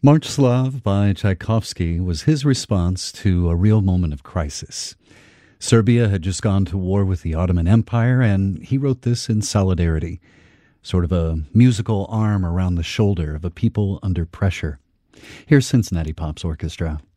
March Slav by Tchaikovsky was his response to a real moment of crisis. Serbia had just gone to war with the Ottoman Empire, and he wrote this in solidarity, sort of a musical arm around the shoulder of a people under pressure. Here's Cincinnati Pop's Orchestra.